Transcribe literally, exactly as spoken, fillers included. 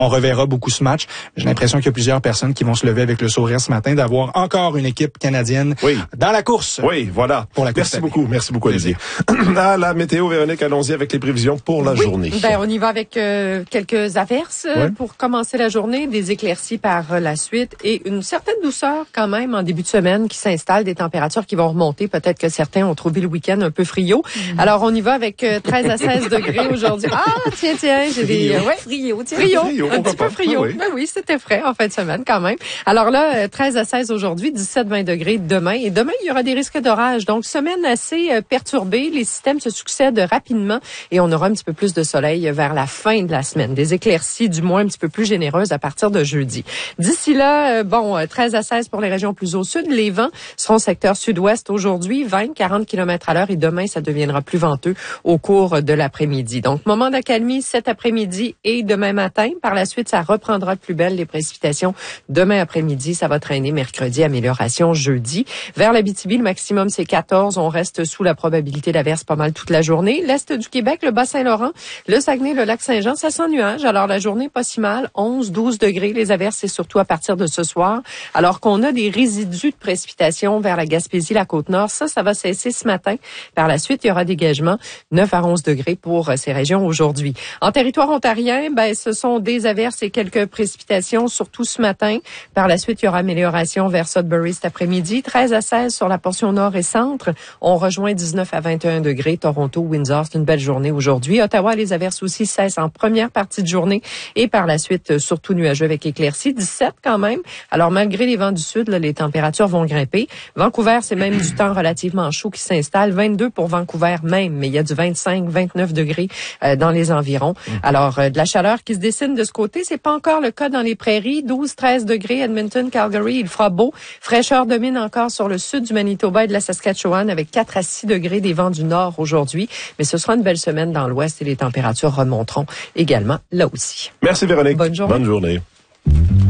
on reverra beaucoup ce match. J'ai l'impression qu'il y a plusieurs personnes qui vont se lever avec le sourire ce matin d'avoir encore une équipe canadienne oui. dans la course. Oui, voilà. Pour la Merci beaucoup. Merci beaucoup, Olivier. À la météo, Véronique, allons-y avec les prévisions pour la oui. journée. Ben, on y va avec euh, quelques averses ouais. pour commencer la journée, des éclaircies par la suite et une certaine douceur quand même en début de semaine qui s'installe, des températures qui vont remonter. Peut-être que certains ont trouvé le week-end un peu friot. Mm. Alors, on y va avec euh, treize à seize degrés aujourd'hui. Ah, tiens, tiens, j'ai des... Euh, ouais, frio, tiens. Frio, frio un petit peu frio. Ah, oui, ben oui c'était frais en fin de semaine quand même. Alors là, treize à seize aujourd'hui, dix-sept à vingt degrés demain. Et demain, il y aura des risques d'orage. Donc, semaine assez euh, perturbée. Les systèmes se succèdent rapidement et on aura un petit peu plus de soleil vers la fin de la semaine. Des éclaircies, du moins, un petit peu plus généreuses à partir de jeudi. D'ici là, euh, bon, treize à seize pour les régions plus au sud. Les vents seront secteur sud-ouest aujourd'hui, vingt à quarante kilomètres à l'heure. Et demain, ça deviendra plus venteux au cours de l'après-midi. Donc, moment d'accalmie cet après-midi et demain matin. Par la suite, ça reprendra de plus belle les précipitations demain après-midi. Ça va traîner mercredi, amélioration jeudi. Vers l'Abitibi, le maximum, c'est quatorze. On reste sous la probabilité d'averse pas mal toute la journée. L'Est du Québec, le Bas-Saint-Laurent, le Saguenay, le Lac-Saint-Jean, ça sent nuage. Alors, la journée, pas si mal. onze, douze degrés. Les averses, c'est surtout à partir de ce soir. Alors qu'on a des résidus de précipitations vers la Gaspésie, la Côte-Nord. Ça, ça va cesser ce matin. Par la suite, il y aura dégagement neuf à onze degrés pour ces régions aujourd'hui. En territoire ontarien, ben, ce sont des averses et quelques précipitations, surtout ce matin. Par la suite, il y aura amélioration vers Sudbury cet après-midi. treize à seize sur la portion nord et centre. On rejoint dix-neuf à vingt et un degrés. Toronto, Windsor, c'est une belle journée aujourd'hui. Ottawa, les averses aussi cessent en première partie de journée. Et par la suite, surtout nuageux avec éclaircies. dix-sept quand même. Alors, malgré les vents du sud, là, les températures vont grimper. Vancouver, c'est même du temps relativement chaud qui s'installe. vingt-deux pour Vancouver même, mais il y a du vingt-cinq, vingt-neuf degrés euh, dans les environs. Alors, euh, de la chaleur qui se dessine de ce côté. C'est pas encore le cas dans les prairies. douze, treize degrés, Edmonton, Calgary, il fera beau. Fraîcheur domine encore sur le sud du Manitoba et de la Saskatchewan avec quatre à six degrés des vents du nord aujourd'hui. Mais ce sera une belle semaine dans l'ouest et les températures remonteront également là aussi. Merci Véronique. Bonne journée. Bonne journée.